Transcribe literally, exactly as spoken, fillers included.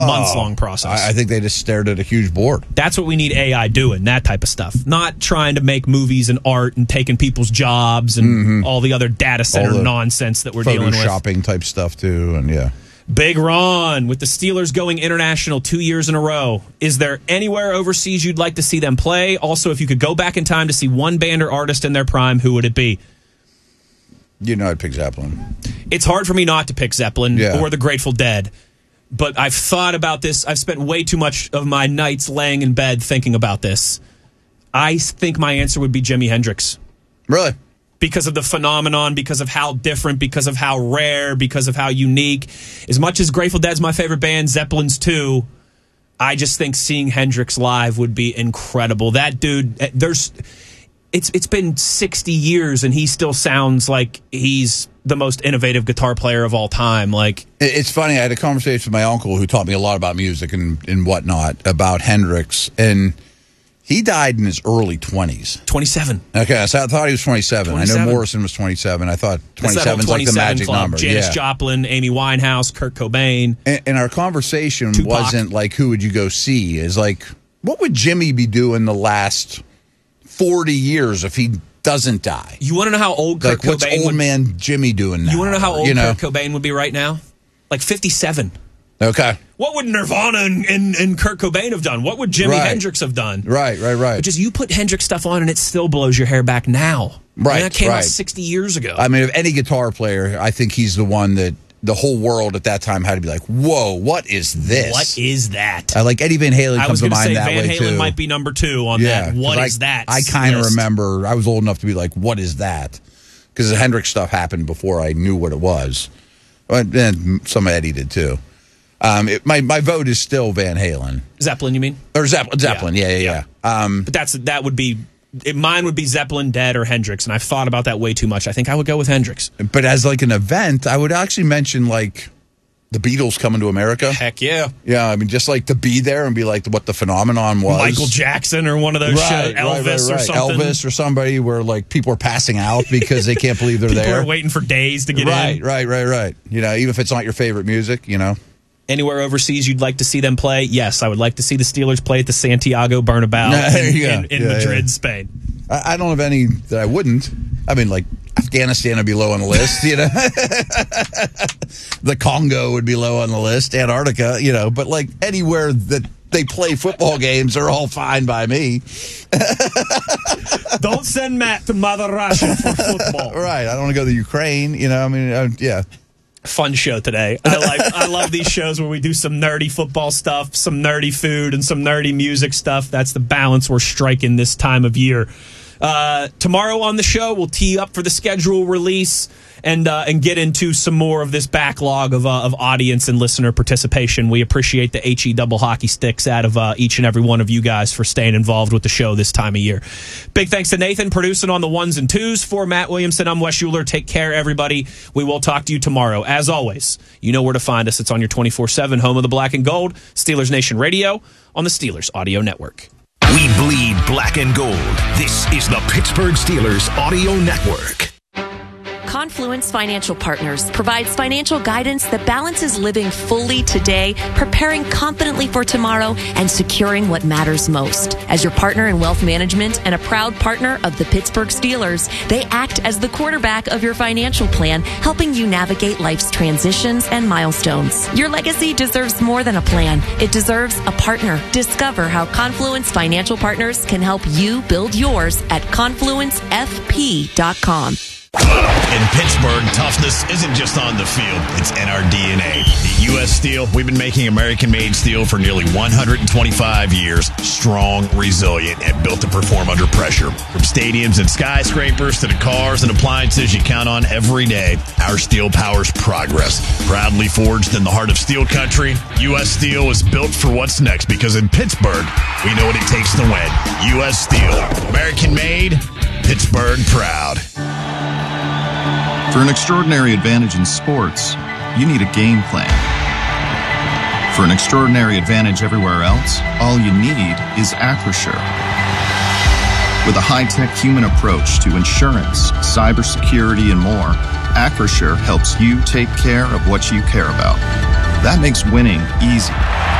months-long process. I think they just stared at a huge board. That's what we need A I doing, that type of stuff. Not trying to make movies and art and taking people's jobs and mm-hmm. all the other data center nonsense that we're dealing with. Photoshopping type stuff, too, and yeah. Big Ron, with the Steelers going international two years in a row. Is there anywhere overseas you'd like to see them play? Also, if you could go back in time to see one band or artist in their prime, who would it be? You know I'd pick Zeppelin. It's hard for me not to pick Zeppelin yeah. or the Grateful Dead. But I've thought about this. I've spent way too much of my nights laying in bed thinking about this. I think my answer would be Jimi Hendrix. Really? Because of the phenomenon, because of how different, because of how rare, because of how unique. As much as Grateful Dead's my favorite band, Zeppelin's too, I just think seeing Hendrix live would be incredible. That dude, there's... It's it's been sixty years and he still sounds like he's the most innovative guitar player of all time. Like it's funny. I had a conversation with my uncle who taught me a lot about music and, and whatnot about Hendrix, and he died in his early twenties. twenty-seven. Okay, so I thought he was twenty-seven. twenty-seven. I know Morrison was twenty-seven. I thought twenty-seven is like the magic club. number. Janis yeah. Joplin, Amy Winehouse, Kurt Cobain. And, and our conversation Tupac. wasn't like who would you go see. Is like what would Jimmy be doing the last forty years if he doesn't die? You want to know how old Kurt like, what's Cobain old would, man Jimmy doing now? You want to know how old you know? Kurt Cobain would be right now? Like fifty-seven. Okay. What would Nirvana and, and, and Kurt Cobain have done? What would Jimi right. Hendrix have done? Right, right, right. But just you put Hendrix stuff on and it still blows your hair back now. Right, and that came right. out sixty years ago. I mean, if any guitar player, I think he's the one that the whole world at that time had to be like, whoa, what is this? What is that? I like Eddie Van Halen I comes was to mind say that Van way, Halen too. might be number two on yeah, that. What is I, that? I kind of list. remember, I was old enough to be like, what is that? Because the Hendrix stuff happened before I knew what it was. And some of Eddie did, too. Um, it, my, my vote is still Van Halen. Zeppelin, you mean? Or Zeppelin, Zeppelin. yeah, yeah, yeah. yeah. Um, but that's that would be... It, mine would be Zeppelin, Dead, or Hendrix, and I've thought about that way too much. I think I would go with Hendrix. But as like an event, I would actually mention like the Beatles coming to America. Heck yeah. Yeah, I mean, just like to be there and be like what the phenomenon was. Michael Jackson or one of those right, shows. Elvis right, right, right. or something. Elvis or somebody where like people are passing out because they can't believe they're people there. People are waiting for days to get right, in. Right, right, right, right. You know, even if it's not your favorite music, you know. Anywhere overseas you'd like to see them play? Yes, I would like to see the Steelers play at the Santiago Bernabeu in, in, in yeah, Madrid, yeah. Spain. I, I don't have any that I wouldn't. I mean, like, Afghanistan would be low on the list, you know. The Congo would be low on the list, Antarctica, you know. But, like, anywhere that they play football games are all fine by me. Don't send Matt to Mother Russia for football. Right. I don't want to go to Ukraine, you know. I mean, uh, yeah. Fun show today. I like. I love these shows where we do some nerdy football stuff, some nerdy food, and some nerdy music stuff. That's the balance we're striking this time of year. Uh, tomorrow on the show, we'll tee up for the schedule release and uh, and get into some more of this backlog of uh, of audience and listener participation. We appreciate the H E double hockey sticks out of uh, each and every one of you guys for staying involved with the show this time of year. Big thanks to Nathan producing on the ones and twos. For Matt Williamson, I'm Wes Euler. Take care, everybody. We will talk to you tomorrow. As always, you know where to find us. It's on your twenty-four seven home of the black and gold, Steelers Nation Radio on the Steelers Audio Network. We bleed black and gold. This is the Pittsburgh Steelers Audio Network. Confluence Financial Partners provides financial guidance that balances living fully today, preparing confidently for tomorrow, and securing what matters most. As your partner in wealth management and a proud partner of the Pittsburgh Steelers, they act as the quarterback of your financial plan, helping you navigate life's transitions and milestones. Your legacy deserves more than a plan. It deserves a partner. Discover how Confluence Financial Partners can help you build yours at confluence f p dot com. In Pittsburgh, toughness isn't just on the field, it's in our D N A. At U S Steel, we've been making American-made steel for nearly one hundred twenty-five years. Strong, resilient, and built to perform under pressure. From stadiums and skyscrapers to the cars and appliances you count on every day, our steel powers progress. Proudly forged in the heart of steel country, U S Steel is built for what's next because in Pittsburgh, we know what it takes to win. U S Steel, American-made, Pittsburgh proud. For an extraordinary advantage in sports, you need a game plan. For an extraordinary advantage everywhere else, all you need is Acrisure. With a high-tech human approach to insurance, cybersecurity, and more, Acrisure helps you take care of what you care about. That makes winning easy.